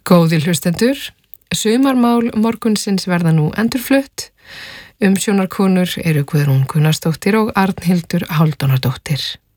Góðir hlustendur, sumarmál morgunsins verða nú endurflutt. Umsjónarkonur eru Guðrún Gunnarsdóttir og Arnhildur Hálfdánardóttir.